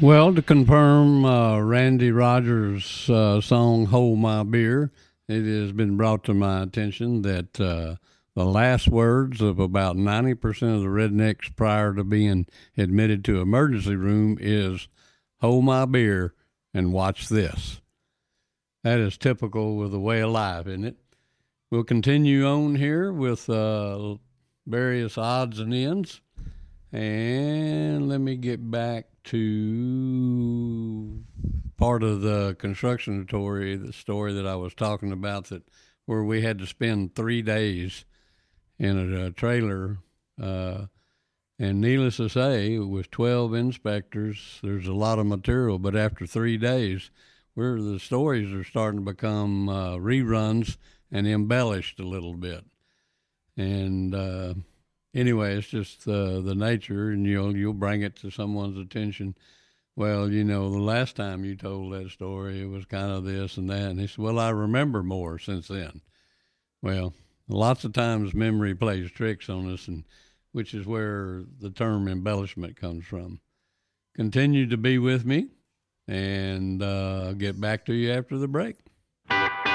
Well, to confirm Randy Rogers' song "Hold My Beer," it has been brought to my attention that the last words of about 90% of the rednecks prior to being admitted to emergency room is "Hold my beer and watch this." That is typical with the way of life, isn't it? We'll continue on here with various odds and ends. And let me get back to part of the construction story, the story that I was talking about, that where we had to spend 3 days in a trailer. And needless to say, with 12 inspectors, there's a lot of material. But after 3 days, where the stories are starting to become reruns and embellished a little bit. And anyway, it's just the nature, and you'll bring it to someone's attention. Well, the last time you told that story, it was kind of this and that. And he said, well, I remember more since then. Well, lots of times memory plays tricks on us, and which is where the term embellishment comes from. Continue to be with me, and I'll get back to you after the break.